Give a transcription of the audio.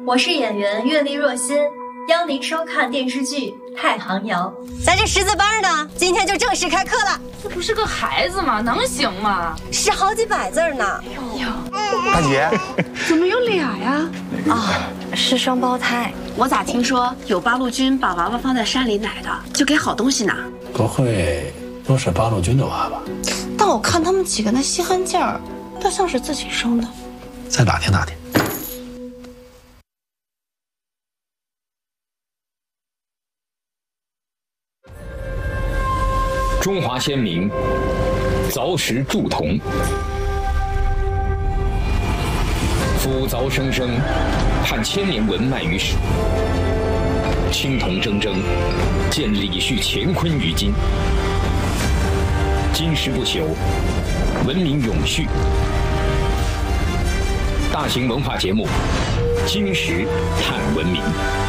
我是演员阅历若心，邀您收看电视剧《太行谣》。 咱这识字班呢，今天就正式开课了。 这不是个孩子吗？能行吗？ 是好几百字呢。 大姐， 怎么有俩呀？ 啊，是双胞胎。 我咋听说有八路军把娃娃放在山里奶的，就给好东西拿？ 不会都是八路军的娃娃？ 但我看他们几个那稀罕劲儿，倒像是自己生的。 再打听打听。 中华先民凿石铸铜，夫凿生生，盼千年文脉于史。青铜铮铮，见李旭乾坤于今。金石不朽，文明永续。大型文化节目《金石探文明》。